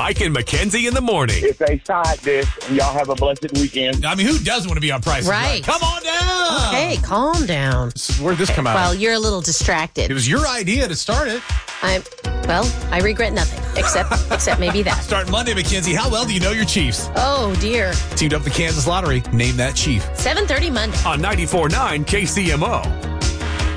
Mike and Mackenzie in the morning. It's a side dish, and y'all have a blessed weekend. I mean, who doesn't want to be on Price is Right. Come on down. Hey, calm down. Where'd this come out? Well, you're a little distracted. It was your idea to start it. I regret nothing, except maybe that. Starting Monday, Mackenzie. How well do you know your Chiefs? Oh, dear. Teamed up with the Kansas Lottery. Name that Chief. 7:30 Monday. On 94.9 KCMO.